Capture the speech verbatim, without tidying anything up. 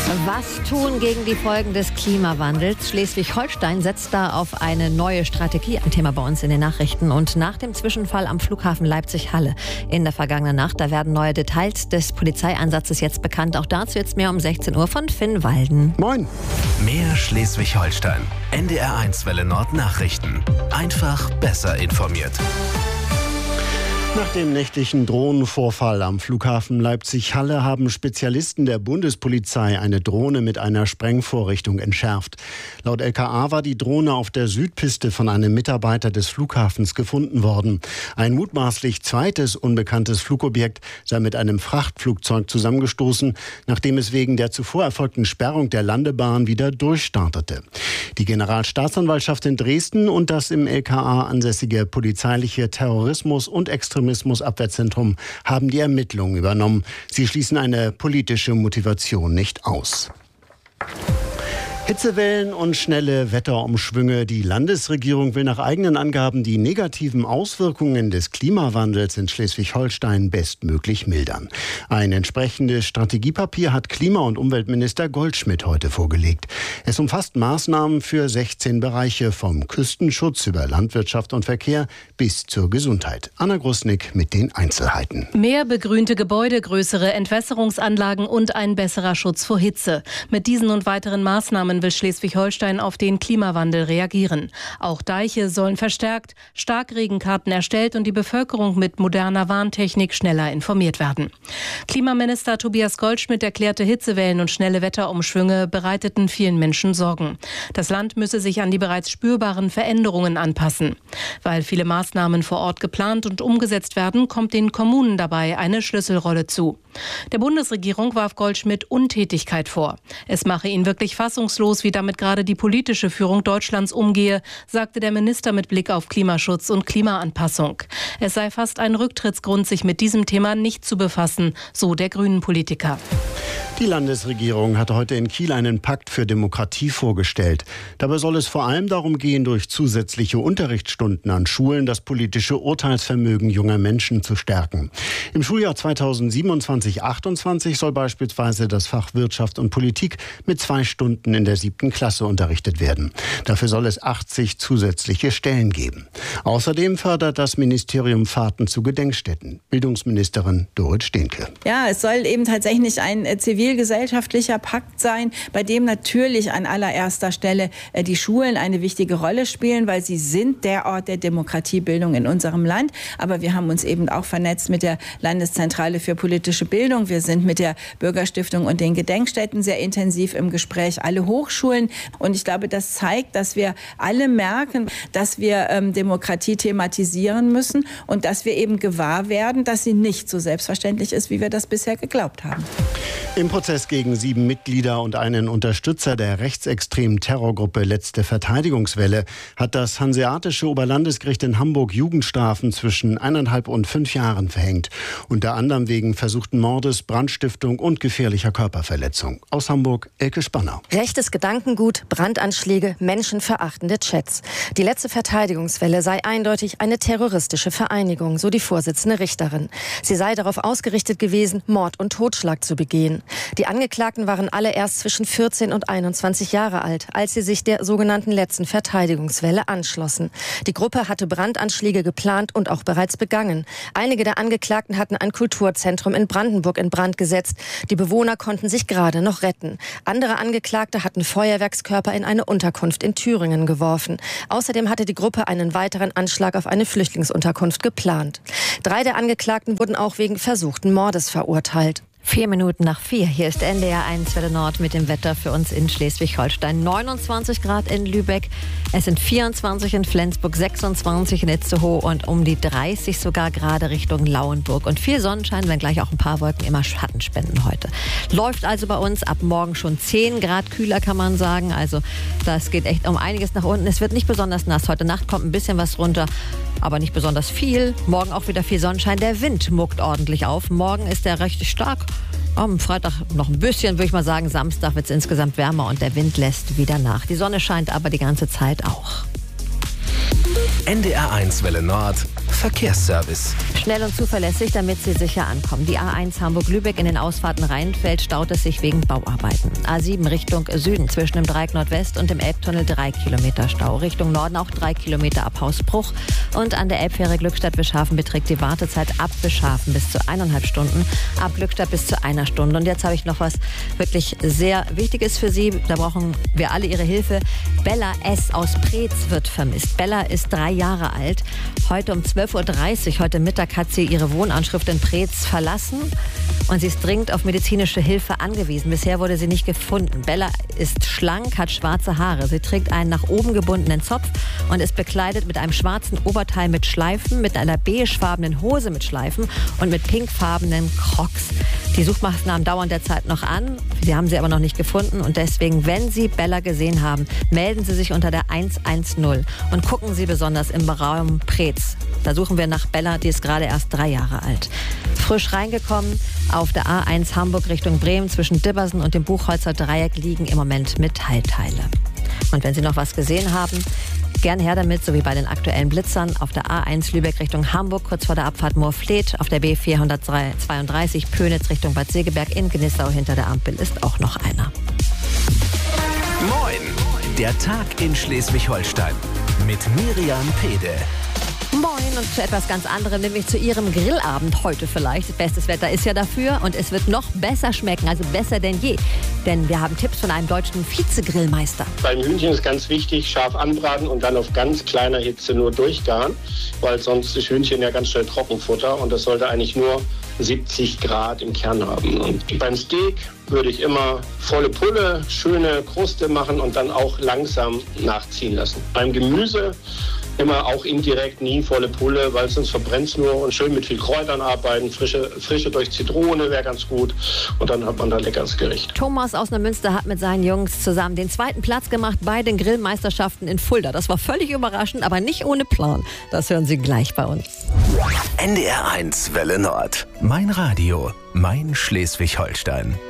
Was tun gegen die Folgen des Klimawandels? Schleswig-Holstein setzt da auf eine neue Strategie, ein Thema bei uns in den Nachrichten. Und nach dem Zwischenfall am Flughafen Leipzig-Halle in der vergangenen Nacht, da werden neue Details des Polizeieinsatzes jetzt bekannt. Auch dazu jetzt mehr um sechzehn Uhr von Finn Walden. Moin. Mehr Schleswig-Holstein. N D R eins Welle Nord Nachrichten. Einfach besser informiert. Nach dem nächtlichen Drohnenvorfall am Flughafen Leipzig-Halle haben Spezialisten der Bundespolizei eine Drohne mit einer Sprengvorrichtung entschärft. Laut L K A war die Drohne auf der Südpiste von einem Mitarbeiter des Flughafens gefunden worden. Ein mutmaßlich zweites unbekanntes Flugobjekt sei mit einem Frachtflugzeug zusammengestoßen, nachdem es wegen der zuvor erfolgten Sperrung der Landebahn wieder durchstartete. Die Generalstaatsanwaltschaft in Dresden und das im L K A ansässige polizeiliche Terrorismus- und Extremismusabwehrzentrum haben die Ermittlungen übernommen. Sie schließen eine politische Motivation nicht aus. Hitzewellen und schnelle Wetterumschwünge. Die Landesregierung will nach eigenen Angaben die negativen Auswirkungen des Klimawandels in Schleswig-Holstein bestmöglich mildern. Ein entsprechendes Strategiepapier hat Klima- und Umweltminister Goldschmidt heute vorgelegt. Es umfasst Maßnahmen für sechzehn Bereiche, vom Küstenschutz über Landwirtschaft und Verkehr bis zur Gesundheit. Anna Grusnick mit den Einzelheiten. Mehr begrünte Gebäude, größere Entwässerungsanlagen und ein besserer Schutz vor Hitze. Mit diesen und weiteren Maßnahmen will Schleswig-Holstein auf den Klimawandel reagieren. Auch Deiche sollen verstärkt, Starkregenkarten erstellt und die Bevölkerung mit moderner Warntechnik schneller informiert werden. Klimaminister Tobias Goldschmidt erklärte, Hitzewellen und schnelle Wetterumschwünge bereiteten vielen Menschen Sorgen. Das Land müsse sich an die bereits spürbaren Veränderungen anpassen. Weil viele Maßnahmen vor Ort geplant und umgesetzt werden, kommt den Kommunen dabei eine Schlüsselrolle zu. Der Bundesregierung warf Goldschmidt Untätigkeit vor. Es mache ihn wirklich fassungslos, wie damit gerade die politische Führung Deutschlands umgehe, sagte der Minister mit Blick auf Klimaschutz und Klimaanpassung. Es sei fast ein Rücktrittsgrund, sich mit diesem Thema nicht zu befassen, so der Grünen-Politiker. Die Landesregierung hat heute in Kiel einen Pakt für Demokratie vorgestellt. Dabei soll es vor allem darum gehen, durch zusätzliche Unterrichtsstunden an Schulen das politische Urteilsvermögen junger Menschen zu stärken. Im Schuljahr zweitausendsiebenundzwanzig achtundzwanzig soll beispielsweise das Fach Wirtschaft und Politik mit zwei Stunden in der siebten Klasse unterrichtet werden. Dafür soll es achtzig zusätzliche Stellen geben. Außerdem fördert das Ministerium Fahrten zu Gedenkstätten. Bildungsministerin Dorit Stehnke. Ja, es soll eben tatsächlich ein zivilgesellschaftlicher Pakt sein, bei dem natürlich an allererster Stelle die Schulen eine wichtige Rolle spielen, weil sie sind der Ort der Demokratiebildung in unserem Land. Aber wir haben uns eben auch vernetzt mit der Landeszentrale für politische Bildung. Wir sind mit der Bürgerstiftung und den Gedenkstätten sehr intensiv im Gespräch, alle Hochschulen. Und ich glaube, das zeigt, dass wir alle merken, dass wir ähm, Demokratie thematisieren müssen und dass wir eben gewahr werden, dass sie nicht so selbstverständlich ist, wie wir das bisher geglaubt haben. Im Prozess gegen sieben Mitglieder und einen Unterstützer der rechtsextremen Terrorgruppe Letzte Verteidigungswelle hat das Hanseatische Oberlandesgericht in Hamburg Jugendstrafen zwischen eineinhalb und fünf Jahren verhängt. Unter anderem wegen versuchten Mordes, Brandstiftung und gefährlicher Körperverletzung. Aus Hamburg, Elke Spanner. Rechtes Gedankengut, Brandanschläge, menschenverachtende Chats. Die Letzte Verteidigungswelle sei eindeutig eine terroristische Vereinigung, so die Vorsitzende Richterin. Sie sei darauf ausgerichtet gewesen, Mord und Totschlag zu begehen. Die Angeklagten waren alle erst zwischen vierzehn und einundzwanzig Jahre alt, als sie sich der sogenannten Letzten Verteidigungswelle anschlossen. Die Gruppe hatte Brandanschläge geplant und auch bereits begangen. Einige der Angeklagten hatten ein Kulturzentrum in Brandenburg in Brand gesetzt. Die Bewohner konnten sich gerade noch retten. Andere Angeklagte hatten Feuerwerkskörper in eine Unterkunft in Thüringen geworfen. Außerdem hatte die Gruppe einen weiteren Anschlag auf eine Flüchtlingsunterkunft geplant. Drei der Angeklagten wurden auch wegen versuchten Mordes verurteilt. Vier Minuten nach vier. Hier ist N D R eins Welle Nord mit dem Wetter für uns in Schleswig-Holstein. neunundzwanzig Grad in Lübeck. Es sind vierundzwanzig in Flensburg, sechsundzwanzig in Itzehoe und um die dreißig sogar gerade Richtung Lauenburg. Und viel Sonnenschein, wenngleich auch ein paar Wolken immer Schatten spenden heute. Läuft also bei uns ab morgen schon zehn Grad kühler, kann man sagen. Also das geht echt um einiges nach unten. Es wird nicht besonders nass. Heute Nacht kommt ein bisschen was runter, aber nicht besonders viel. Morgen auch wieder viel Sonnenschein. Der Wind muckt ordentlich auf. Morgen ist der recht stark. Am Freitag noch ein bisschen, würde ich mal sagen. Samstag wird es insgesamt wärmer und der Wind lässt wieder nach. Die Sonne scheint aber die ganze Zeit auch. N D R eins Welle Nord Verkehrsservice. Schnell und zuverlässig, damit Sie sicher ankommen. Die A eins Hamburg-Lübeck in den Ausfahrten Rheinfeld staut es sich wegen Bauarbeiten. A sieben Richtung Süden zwischen dem Dreieck Nordwest und dem Elbtunnel drei Kilometer Stau. Richtung Norden auch drei Kilometer ab Hausbruch. Und an der Elbfähre Glückstadt-Bischhafen beträgt die Wartezeit ab Bischhafen bis zu eineinhalb Stunden, ab Glückstadt bis zu einer Stunde. Und jetzt habe ich noch was wirklich sehr Wichtiges für Sie. Da brauchen wir alle Ihre Hilfe. Bella S. aus Preetz wird vermisst. Bella ist drei Jahre alt. Heute um zwölf Uhr dreißig, heute Mittag, hat sie ihre Wohnanschrift in Preetz verlassen und sie ist dringend auf medizinische Hilfe angewiesen. Bisher wurde sie nicht gefunden. Bella ist schlank, hat schwarze Haare. Sie trägt einen nach oben gebundenen Zopf und ist bekleidet mit einem schwarzen Oberteil mit Schleifen, mit einer beigefarbenen Hose mit Schleifen und mit pinkfarbenen Crocs. Die Suchmaßnahmen dauern derzeit noch an. Sie haben sie aber noch nicht gefunden und deswegen, wenn Sie Bella gesehen haben, melden Sie sich unter der eins eins null und gucken Sie besonders im Raum Preetz. Da suchen wir nach Bella, die ist gerade erst drei Jahre alt. Frisch reingekommen auf der A eins Hamburg Richtung Bremen zwischen Dibbersen und dem Buchholzer Dreieck liegen im Moment Metallteile. Und wenn Sie noch was gesehen haben, gern her damit, so wie bei den aktuellen Blitzern auf der A eins Lübeck Richtung Hamburg, kurz vor der Abfahrt Moorfleet, auf der B vierhundertzweiunddreißig Pönitz Richtung Bad Segeberg, in Gnissau hinter der Ampel ist auch noch einer. Moin, der Tag in Schleswig-Holstein mit Miriam Pede. Moin und zu etwas ganz anderem, nämlich zu Ihrem Grillabend heute vielleicht. Bestes Wetter ist ja dafür und es wird noch besser schmecken, also besser denn je. Denn wir haben Tipps von einem deutschen Vizegrillmeister. Beim Hühnchen ist ganz wichtig, scharf anbraten und dann auf ganz kleiner Hitze nur durchgaren, weil sonst ist Hühnchen ja ganz schnell Trockenfutter und das sollte eigentlich nur siebzig Grad im Kern haben. Und beim Steak würde ich immer volle Pulle, schöne Kruste machen und dann auch langsam nachziehen lassen. Beim Gemüse immer auch indirekt, nie volle Pulle, weil sonst verbrennt es nur und schön mit viel Kräutern arbeiten. Frische, frische durch Zitrone wäre ganz gut und dann hat man da leckeres Gericht. Thomas aus Neumünster hat mit seinen Jungs zusammen den zweiten Platz gemacht bei den Grillmeisterschaften in Fulda. Das war völlig überraschend, aber nicht ohne Plan. Das hören Sie gleich bei uns. N D R eins Welle Nord. Mein Radio, mein Schleswig-Holstein.